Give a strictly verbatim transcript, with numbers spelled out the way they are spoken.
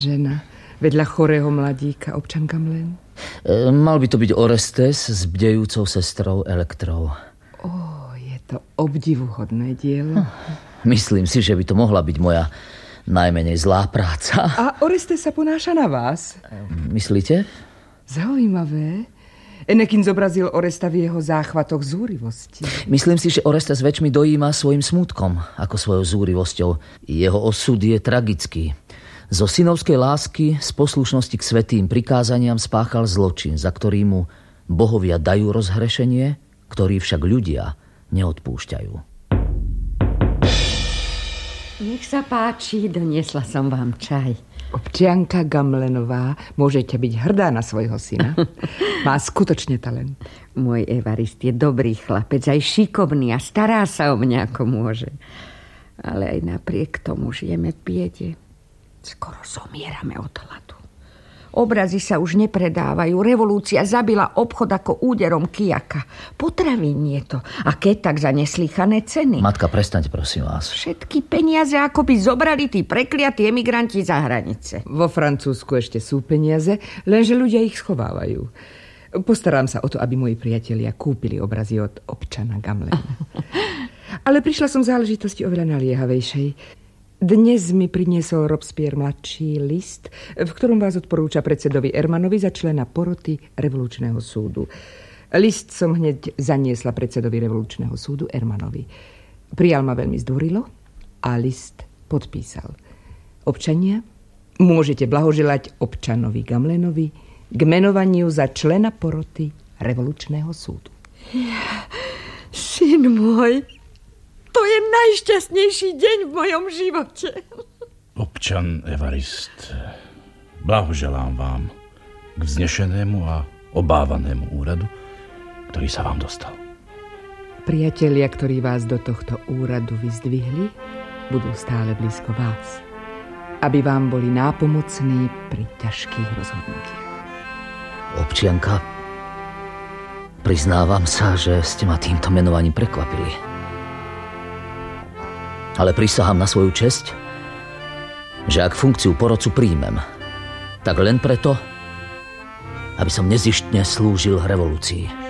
Žena vedľa chorého mladíka, občan Gamlen. E, mal by to byť Orestes s bdejúcou sestrou Elektrou. Ó, je to obdivuhodné dielo. Hm. Myslím si, že by to mohla byť moja najmenej zlá práca. A Orestes sa ponáša na vás? Myslíte? Zaujímavé. Enekin zobrazil Oresta v jeho záchvatoch zúrivosti. Myslím si, že Orestes väčšmi dojíma svojim smútkom ako svojou zúrivosťou. Jeho osud je tragický. Zo synovskej lásky, z poslušnosti k svätým prikázaniam spáchal zločin, za ktorý mu bohovia dajú rozhrešenie, ktorý však ľudia neodpúšťajú. Nech sa páči, doniesla som vám čaj. Občianka Gamlenová, môžete byť hrdá na svojho syna. Má skutočne talent. Môj Evarist je dobrý chlapec, aj šikovný a stará sa o mňa ako môže. Ale aj napriek tomu žijeme v biede. Skoro zomierame od hladu. Obrazy sa už nepredávajú. Revolúcia zabila obchod ako úderom kijaka. Potravín nie to. A keď tak za neslýchané ceny. Matka, prestaňte, prosím vás. Všetky peniaze ako by zobrali tí prekliatí emigranti za hranice. Vo Francúzsku ešte sú peniaze, lenže ľudia ich schovávajú. Postarám sa o to, aby moji priatelia kúpili obrazy od občana Gamlena. Ale prišla som v záležitosti oveľa naliehavejšej. Dnes mi priniesol Robespierre mladší list, v ktorom vás odporúča predsedovi Ermanovi za člena poroty Revolučného súdu. List som hneď zaniesla predsedovi Revolučného súdu Ermanovi. Prijal ma veľmi zdvorilo a list podpísal. Občania, môžete blahoželať občanovi Gamlenovi k menovaniu za člena poroty Revolučného súdu. Ja, syn môj, to je najšťastnejší deň v mojom živote. Občan Evarist, blahoželám vám k vznešenému a obávanému úradu, ktorý sa vám dostal. Priatelia, ktorí vás do tohto úradu vyzdvihli, budú stále blízko vás, aby vám boli nápomocní pri ťažkých rozhodnutiach. Občianka, priznávam sa, že ste ma týmto menovaním prekvapili. Ale prisahám na svoju česť, že ak funkciu porodcu príjmem, tak len preto, aby som nezištne slúžil revolúcii.